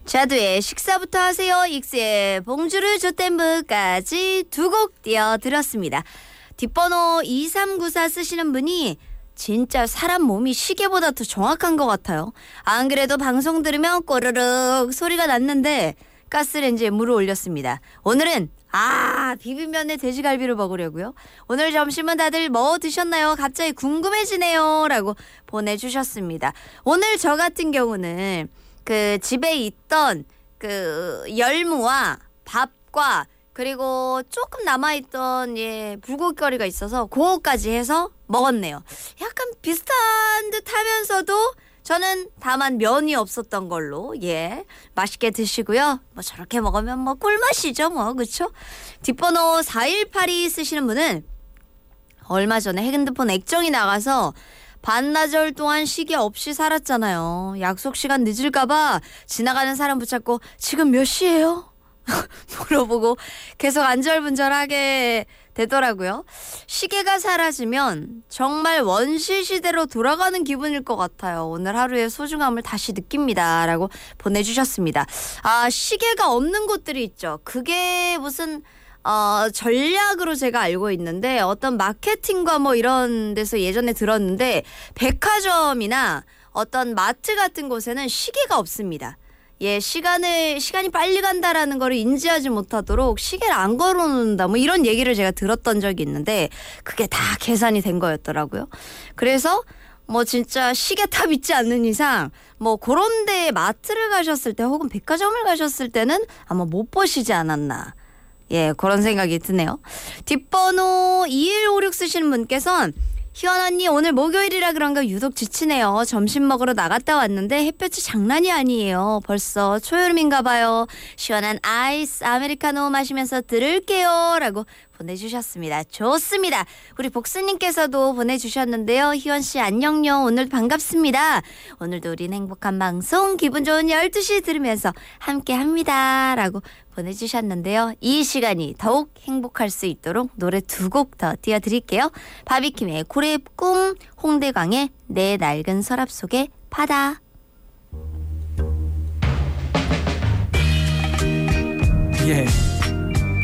자두의 식사부터 하세요. 익스의 봉주르 조템브까지 두 곡 띄워드렸습니다. 뒷번호 2394 쓰시는 분이 진짜 사람 몸이 시계보다 더 정확한 것 같아요. 안 그래도 방송 들으면 꼬르륵 소리가 났는데 가스레인지에 물을 올렸습니다. 오늘은 비빔면에 돼지갈비를 먹으려고요. 오늘 점심은 다들 뭐 드셨나요? 갑자기 궁금해지네요. 라고 보내주셨습니다. 오늘 저 같은 경우는 그 집에 있던 그 열무와 밥과 그리고 조금 남아있던 불고기거리가 있어서 그거까지 해서 먹었네요. 약간 비슷한 듯 하면서도 저는 다만 면이 없었던 걸로 맛있게 드시고요. 뭐 저렇게 먹으면 뭐 꿀맛이죠 뭐 그쵸? 뒷번호 4182 쓰시는 분은 얼마 전에 핸드폰 액정이 나가서 반나절 동안 시계 없이 살았잖아요. 약속 시간 늦을까봐 지나가는 사람 붙잡고 지금 몇 시예요? 물어보고 계속 안절분절하게 되더라고요. 시계가 사라지면 정말 원시 시대로 돌아가는 기분일 것 같아요. 오늘 하루의 소중함을 다시 느낍니다. 라고 보내주셨습니다. 시계가 없는 곳들이 있죠. 그게 무슨 전략으로 제가 알고 있는데 어떤 마케팅과 뭐 이런 데서 예전에 들었는데 백화점이나 어떤 마트 같은 곳에는 시계가 없습니다. 시간이 빨리 간다라는 거를 인지하지 못하도록 시계를 안 걸어놓는다 뭐 이런 얘기를 제가 들었던 적이 있는데 그게 다 계산이 된 거였더라고요. 그래서 뭐 진짜 시계탑 있지 않는 이상 뭐 그런 데 마트를 가셨을 때 혹은 백화점을 가셨을 때는 아마 못 보시지 않았나. 그런 생각이 드네요. 뒷번호 2156 쓰시는 분께서는 희원 언니 오늘 목요일이라 그런가 유독 지치네요. 점심 먹으러 나갔다 왔는데 햇볕이 장난이 아니에요. 벌써 초여름인가 봐요. 시원한 아이스 아메리카노 마시면서 들을게요. 라고 보내주셨습니다. 좋습니다. 우리 복수님께서도 보내주셨는데요. 희원씨 안녕요. 오늘 반갑습니다. 오늘도 우린 행복한 방송 기분 좋은 12시 들으면서 함께합니다. 라고 보내주셨는데요. 이 시간이 더욱 행복할 수 있도록 노래 두 곡 더 띄워드릴게요. 바비킴의 고래 꿈, 홍대광의 내 낡은 서랍 속의 바다. 예.